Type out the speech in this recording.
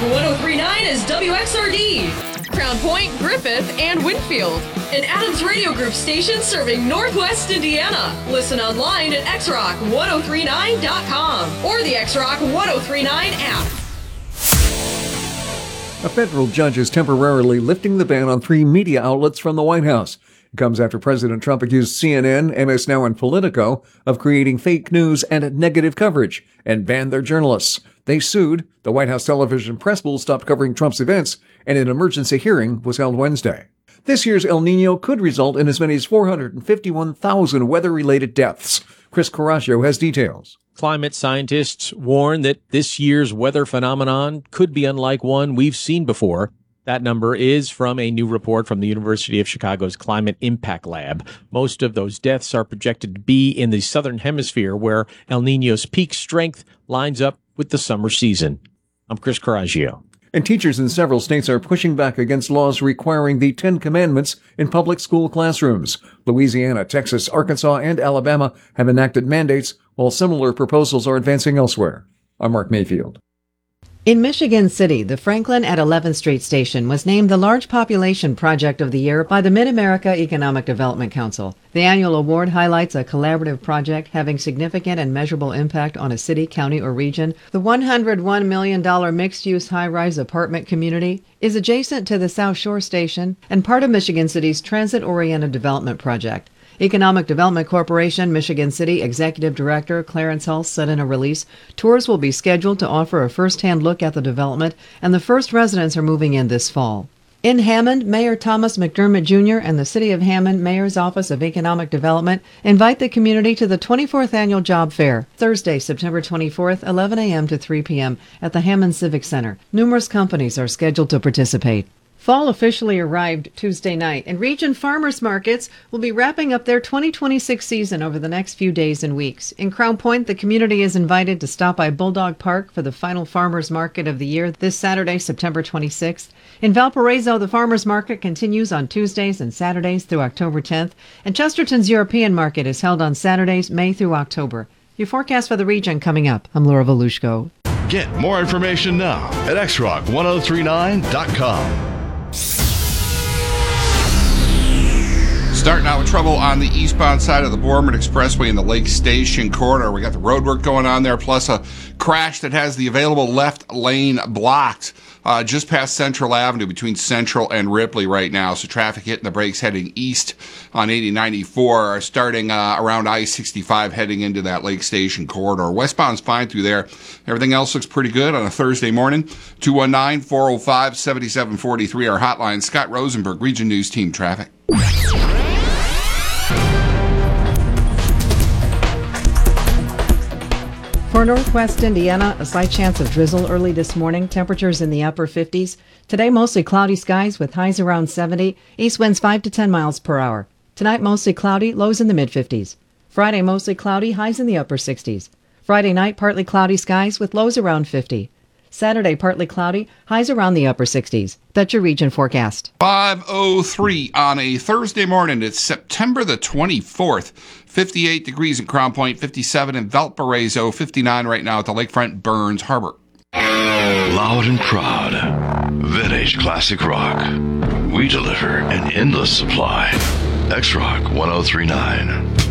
1039 is WXRD. Crown Point, Griffith, and Winfield. An Adams Radio Group station serving Northwest Indiana. Listen online at xrock1039.com or the XRock 1039 app. A federal judge is temporarily lifting the ban on 3 media outlets from the White House. It comes after President Trump accused CNN, MS Now, and Politico of creating fake news and negative coverage and banned their journalists. They sued. The White House television press pool stopped covering Trump's events, and an emergency hearing was held Wednesday. This year's El Nino could result in as many as 451,000 weather-related deaths. Chris Coraggio has details. Climate scientists warn that this year's weather phenomenon could be unlike one we've seen before. That number is from a new report from the University of Chicago's Climate Impact Lab. Most of those deaths are projected to be in the southern hemisphere, where El Nino's peak strength lines up with the summer season. I'm Chris Coraggio. And teachers in several states are pushing back against laws requiring the 10 Commandments in public school classrooms. Louisiana, Texas, Arkansas, and Alabama have enacted mandates, while similar proposals are advancing elsewhere. I'm Mark Mayfield. In Michigan City, the Franklin at 11th Street station was named the Large Population Project of the Year by the Mid-America Economic Development Council. The annual award highlights a collaborative project having significant and measurable impact on a city, county, or region. The $101 million mixed-use high-rise apartment community is adjacent to the South Shore Station and part of Michigan City's transit-oriented development project. Economic Development Corporation Michigan City Executive Director Clarence Hull said in a release, tours will be scheduled to offer a first-hand look at the development, and the first residents are moving in this fall. In Hammond, Mayor Thomas McDermott Jr. and the City of Hammond Mayor's Office of Economic Development invite the community to the 24th Annual Job Fair, Thursday, September 24th, 11 a.m. to 3 p.m. at the Hammond Civic Center. Numerous companies are scheduled to participate. Fall officially arrived Tuesday night, and region farmers markets will be wrapping up their 2026 season over the next few days and weeks. In Crown Point, the community is invited to stop by Bulldog Park for the final farmers market of the year this Saturday, September 26th. In Valparaiso, the farmers market continues on Tuesdays and Saturdays through October 10th, and Chesterton's European Market is held on Saturdays, May through October. Your forecast for the region coming up. I'm Laura Volushko. Get more information now at xrock1039.com. Starting out with trouble on the eastbound side of the Borman Expressway in the Lake Station corridor. We got the road work going on there, plus a crash that has the available left lane blocked just past Central Avenue between Central and Ripley right now. So traffic hitting the brakes heading east on 8094, starting around I-65 heading into that Lake Station corridor. Westbound's fine through there. Everything else looks pretty good on a Thursday morning. 219-405-7743, our hotline. Scott Rosenberg, Region News Team Traffic. For Northwest Indiana, a slight chance of drizzle early this morning. Temperatures in the upper 50s. Today, mostly cloudy skies with highs around 70. East winds 5 to 10 miles per hour. Tonight, mostly cloudy, lows in the mid-50s. Friday, mostly cloudy, highs in the upper 60s. Friday night, partly cloudy skies with lows around 50. Saturday, partly cloudy, highs around the upper 60s. That's your region forecast. 5:03 on a Thursday morning. It's September the 24th. 58 degrees in Crown Point, 57 in Valparaiso, 59 right now at the Lakefront Burns Harbor. Loud and proud. Vintage classic rock. We deliver an endless supply. X-Rock 1039.